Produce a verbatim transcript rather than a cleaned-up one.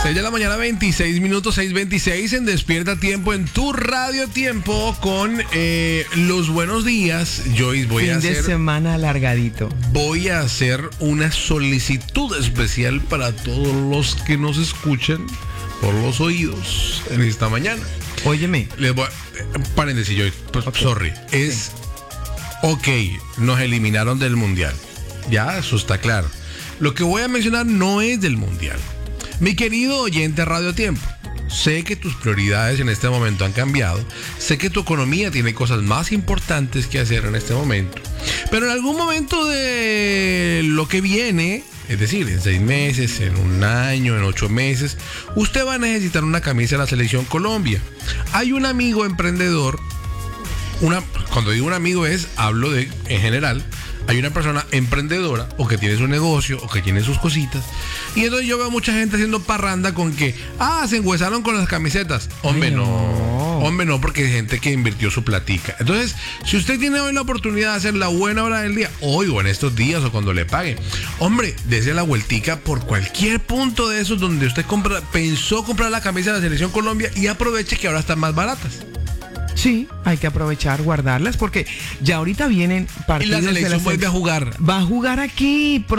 seis de la mañana, veintiséis minutos, seis veintiséis en Despierta Tiempo en tu Radio Tiempo con eh, los buenos días. Joyce, voy fin a hacer... de semana alargadito. Voy a hacer una solicitud especial para todos los que nos escuchan por los oídos en esta mañana. Óyeme. Les voy a... Paréntesis, Joyce. Pues, Okay. Sorry. Es... Sí. Ok, nos eliminaron del Mundial. Ya, eso está claro. Lo que voy a mencionar no es del Mundial. Mi querido oyente Radio Tiempo, sé que tus prioridades en este momento han cambiado, sé que tu economía tiene cosas más importantes que hacer en este momento, pero en algún momento de lo que viene, es decir, en seis meses, en un año, en ocho meses, usted va a necesitar una camisa de la Selección Colombia. Hay un amigo emprendedor, una, cuando digo un amigo es, hablo de, en general, hay una persona emprendedora o que tiene su negocio o que tiene sus cositas. Y entonces yo veo mucha gente haciendo parranda con que, ah, se enhuesaron con las camisetas. Hombre, Ay, no. no. Hombre, no, porque hay gente que invirtió su platica. Entonces, si usted tiene hoy la oportunidad de hacer la buena hora del día, hoy o en estos días o cuando le paguen, hombre, dése la vueltica por cualquier punto de esos donde usted compra, pensó comprar la camisa de la Selección Colombia y aproveche que ahora están más baratas. Sí, hay que aprovechar, guardarlas, porque ya ahorita vienen Y partidos la de selección la vuelve a jugar. Va a jugar aquí.